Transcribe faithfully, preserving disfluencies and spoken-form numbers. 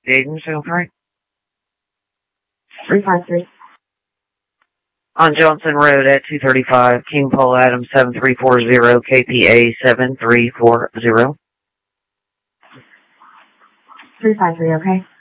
Dayton, two three. three five three. On Johnson Road at two thirty-five, King Paul Adams seven three four zero, K P A seven three four zero. three five three, okay?